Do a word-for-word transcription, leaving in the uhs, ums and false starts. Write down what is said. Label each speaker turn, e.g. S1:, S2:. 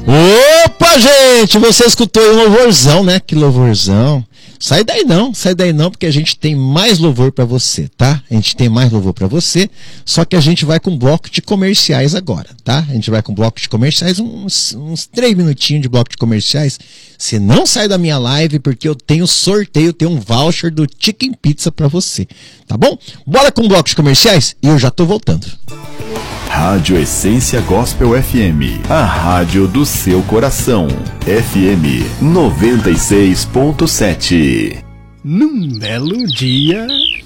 S1: Opa, gente, você escutou aí um louvorzão, né? Que louvorzão. Sai daí não, sai daí não, porque a gente tem mais louvor pra você, tá? A gente tem mais louvor pra você, só que a gente vai com bloco de comerciais agora, tá? A gente vai com bloco de comerciais, uns, uns três minutinhos de bloco de comerciais. Você não sai da minha live, porque eu tenho sorteio, tenho um voucher do Chicken Pizza pra você, tá bom? Bora com bloco de comerciais e eu já tô voltando.
S2: Rádio Essência Gospel F M, a rádio do seu coração. F M noventa e seis ponto sete.
S3: Num belo dia...